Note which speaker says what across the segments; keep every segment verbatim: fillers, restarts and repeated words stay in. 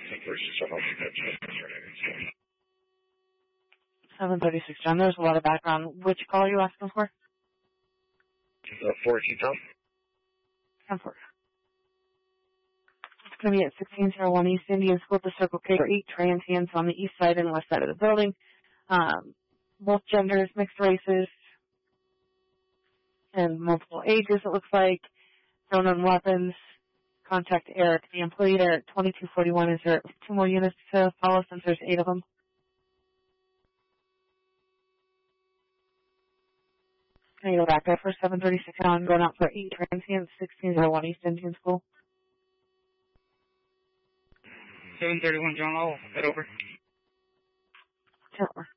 Speaker 1: seven thirty-six, John. There's a lot of background. Which call are you asking for?
Speaker 2: Uh, fourteen, Tom.
Speaker 1: ten four. It's going to be at sixteen oh one East Indian School, the Circle K for eight transients on the east side and west side of the building. Um, both genders, mixed races, and multiple ages, it looks like. No known weapons. Contact Eric, the employee there at twenty-two forty-one. Is there two more units to follow since there's eight of them? Can you go back there for seven thirty-six now? I'm going out for eight transients, sixteen oh one East Indian School.
Speaker 3: seven thirty-one, John. I'll head over.
Speaker 1: Sure.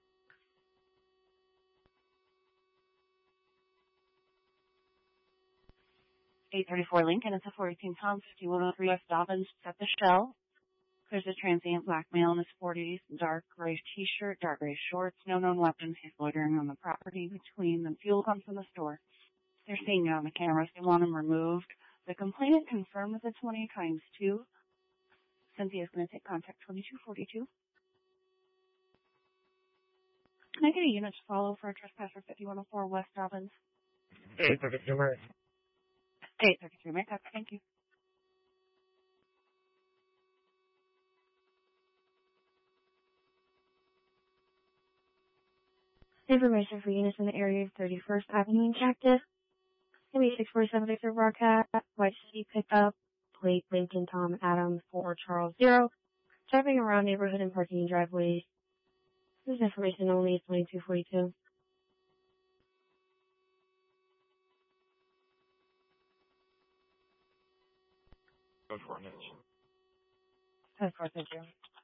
Speaker 4: eight thirty-four Lincoln, it's a four eighteen Tom, fifty-one oh three West Dobbins at the Shell. There's a transient black male in his forties, dark gray t-shirt, dark gray shorts, no known weapons. He's loitering on the property between the fuel pumps and the store. They're seeing it on the cameras. They want him removed. The complainant confirmed with the twenty times two. Cynthia's going to take contact twenty-two forty-two. Can I get a unit to follow for a trespasser fifty-one oh four West Dobbins?
Speaker 2: eight thirty-two, Mary.
Speaker 4: eight thirty-three, make up. Thank you.
Speaker 5: Information for units in the area of thirty-first Avenue and Cactus. It's going to be six forty-seven Victor broadcast. White City pickup. Plate Lincoln Tom Adams four Charles zero. Driving around neighborhood and parking driveways. This information only is twenty-two forty-two.
Speaker 2: Go for it.
Speaker 1: ten four, thank you.